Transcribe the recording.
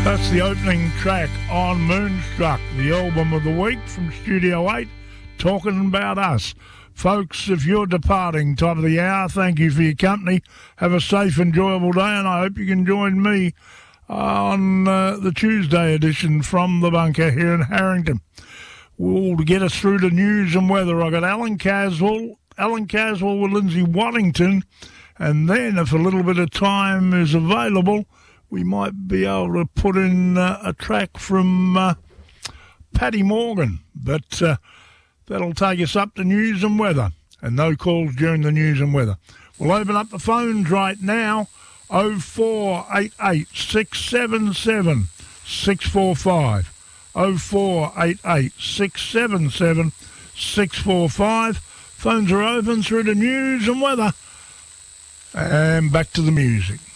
That's the opening track on Moonstruck, the album of the week from Studio 8, talking about us. Folks, if you're departing top of the hour, thank you for your company. Have a safe, enjoyable day, and I hope you can join me on the Tuesday edition from the bunker here in Harrington. Well, to get us through the news and weather, I got Alan Caswell with Lindsay Waddington, and then if a little bit of time is available, we might be able to put in a track from Paddy Morgan, but that'll take us up to news and weather, and no calls during the news and weather. We'll open up the phones right now, 0488 677 645, 0488 677 645. Phones are open through the news and weather, and back to the music.